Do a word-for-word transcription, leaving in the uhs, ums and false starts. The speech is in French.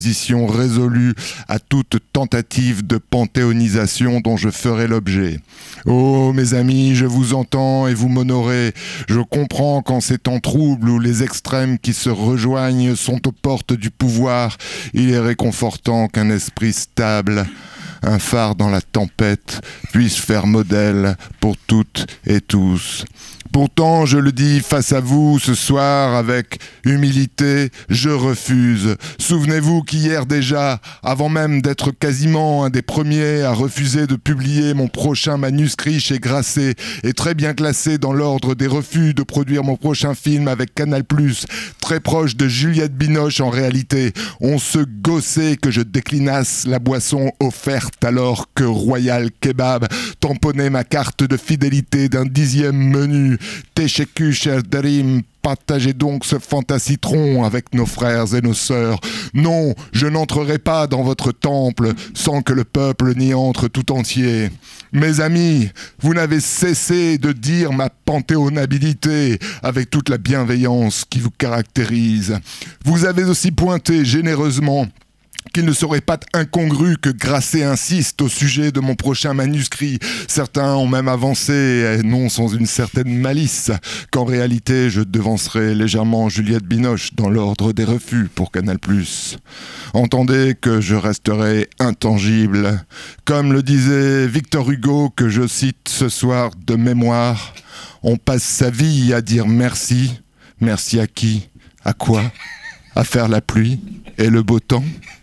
Position résolue à toute tentative de panthéonisation dont je ferai l'objet. Oh, mes amis, je vous entends et vous m'honorez. Je comprends qu'en ces temps troubles où les extrêmes qui se rejoignent sont aux portes du pouvoir, il est réconfortant qu'un esprit stable, un phare dans la tempête, puisse faire modèle pour toutes et tous. Pourtant, je le dis face à vous ce soir avec humilité, je refuse. Souvenez-vous qu'hier déjà, avant même d'être quasiment un des premiers à refuser de publier mon prochain manuscrit chez Grasset et très bien classé dans l'ordre des refus de produire mon prochain film avec Canal plus, très proche de Juliette Binoche en réalité, on se gossait que je déclinasse la boisson offerte alors que Royal Kebab tamponnait ma carte de fidélité d'un dixième menu. Teşekkür ederim, partagez donc ce fantasitron avec nos frères et nos sœurs. Non, je n'entrerai pas dans votre temple sans que le peuple n'y entre tout entier. Mes amis, vous n'avez cessé de dire ma panthéonabilité avec toute la bienveillance qui vous caractérise. Vous avez aussi pointé généreusement qu'il ne serait pas incongru que Grasset insiste au sujet de mon prochain manuscrit. Certains ont même avancé, et non sans une certaine malice, qu'en réalité je devancerai légèrement Juliette Binoche dans l'ordre des refus pour Canal plus. Entendez que je resterai intangible. Comme le disait Victor Hugo, que je cite ce soir de mémoire, on passe sa vie à dire merci. Merci à qui? À quoi? À faire la pluie et le beau temps?